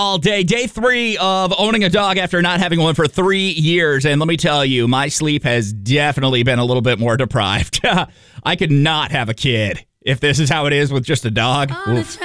all day. Day 3 of owning a dog after not having one for 3 years. And let me tell you, my sleep has definitely been a little bit more deprived. I could not have a kid if this is how it is with just a dog. Oof.